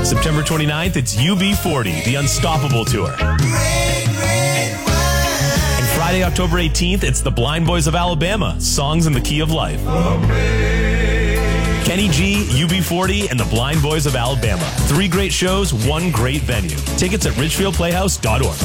September 29th, it's UB40, the Unstoppable Tour. And Friday, October 18th, it's the Blind Boys of Alabama, Songs in the Key of Life. Kenny G, UB40, and the Blind Boys of Alabama. 3 great shows, 1 great venue. Tickets at ridgefieldplayhouse.org.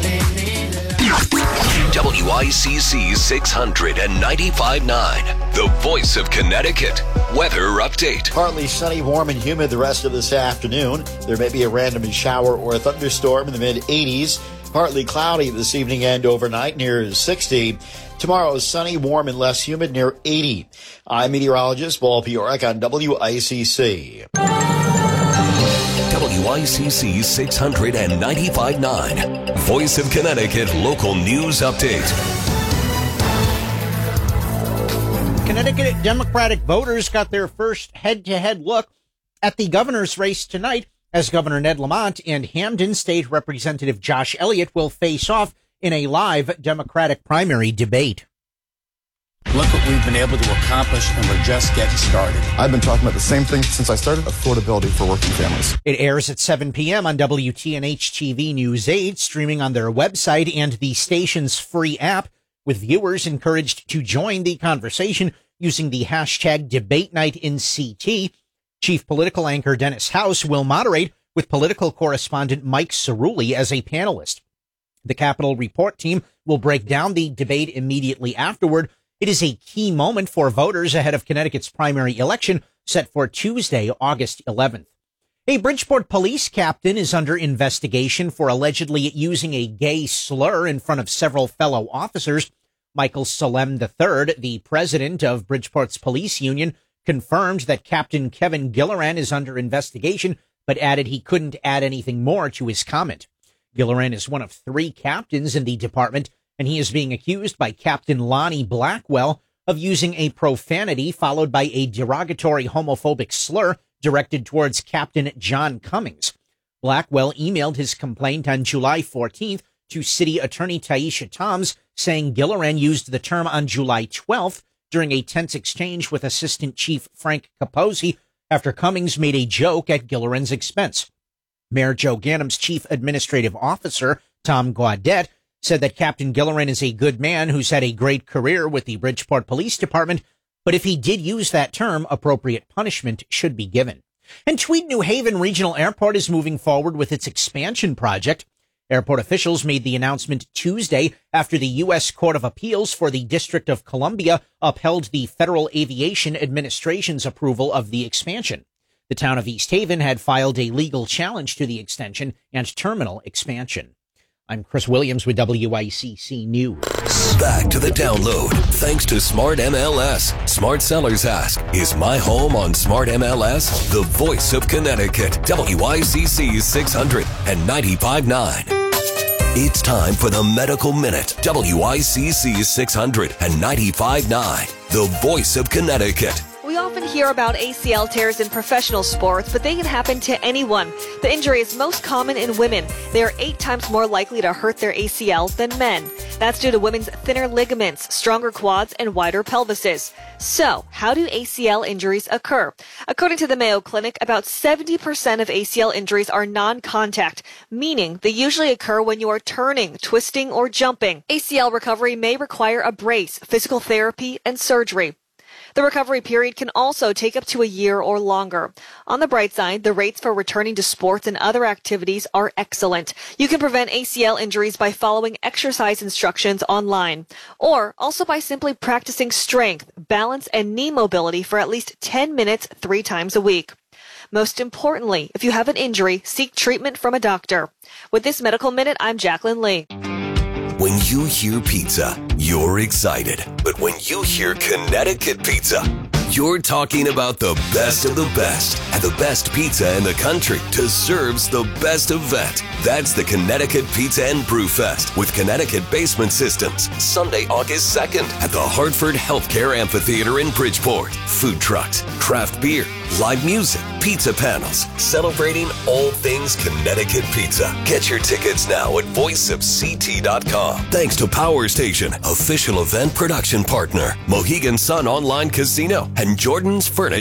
WICC 600 and 95.9, the voice of Connecticut. Weather update. Partly sunny, warm, and humid the rest of this afternoon. There may be a random shower or a thunderstorm in the mid-80s. Partly cloudy this evening and overnight near 60. Tomorrow is sunny, warm, and less humid near 80. I'm meteorologist Paul Piorek on WICC. WICC 695.9, Voice of Connecticut local news update. Connecticut Democratic voters got their first head-to-head look at the governor's race tonight as Governor Ned Lamont and Hamden State Representative Josh Elliott will face off in a live Democratic primary debate. Look what we've been able to accomplish, and we're just getting started. I've been talking about the same thing since I started, affordability for working families. It airs at 7 p.m. on WTNH-TV News 8, streaming on their website and the station's free app, with viewers encouraged to join the conversation using the hashtag DebateNightInCT. Chief political anchor Dennis House will moderate, with political correspondent Mike Cerulli as a panelist. The Capitol Report team will break down the debate immediately afterward. It is a key moment for voters ahead of Connecticut's primary election set for Tuesday, August 11th. A Bridgeport police captain is under investigation for allegedly using a gay slur in front of several fellow officers. Michael Salem III, the president of Bridgeport's police union, confirmed that Captain Kevin Gilleran is under investigation, but added he couldn't add anything more to his comment. Gilleran is one of 3 captains in the department, and he is being accused by Captain Lonnie Blackwell of using a profanity followed by a derogatory homophobic slur directed towards Captain John Cummings. Blackwell emailed his complaint on July 14th to City Attorney Taisha Toms, saying Gilleran used the term on July 12th during a tense exchange with Assistant Chief Frank Capozzi after Cummings made a joke at Gilleran's expense. Mayor Joe Ganem's Chief Administrative Officer, Tom Gaudet, said that Captain Gilleran is a good man who's had a great career with the Bridgeport Police Department, but if he did use that term, appropriate punishment should be given. And Tweed New Haven Regional Airport is moving forward with its expansion project. Airport officials made the announcement Tuesday after the U.S. Court of Appeals for the District of Columbia upheld the Federal Aviation Administration's approval of the expansion. The town of East Haven had filed a legal challenge to the extension and terminal expansion. I'm Chris Williams with WICC News. Back to the download. Thanks to Smart MLS. Smart Sellers Ask, is my home on Smart MLS the voice of Connecticut? WICC 600 and 95.9. It's time for the Medical Minute. WICC 600 and 95.9, the voice of Connecticut. We often hear about ACL tears in professional sports, but they can happen to anyone. The injury is most common in women. They are 8 times more likely to hurt their ACL than men. That's due to women's thinner ligaments, stronger quads, and wider pelvises. So, how do ACL injuries occur? According to the Mayo Clinic, about 70% of ACL injuries are non-contact, meaning they usually occur when you are turning, twisting, or jumping. ACL recovery may require a brace, physical therapy, and surgery. The recovery period can also take up to a year or longer. On the bright side, the rates for returning to sports and other activities are excellent. You can prevent ACL injuries by following exercise instructions online, or also by simply practicing strength, balance, and knee mobility for at least 10 minutes 3 times a week. Most importantly, if you have an injury, seek treatment from a doctor. With this Medical Minute, I'm Jacqueline Lee. When you hear pizza, you're excited. But when you hear Connecticut pizza, you're talking about the best of the best. And the best pizza in the country deserves the best event. That's the Connecticut Pizza and Brew Fest with Connecticut Basement Systems. Sunday, August 2nd at the Hartford Healthcare Amphitheater in Bridgeport. Food trucks, craft beer, live music, pizza panels, celebrating all things Connecticut pizza. Get your tickets now at voiceofct.com. Thanks to Power Station, official event production partner, Mohegan Sun Online Casino, and Jordan's Furniture.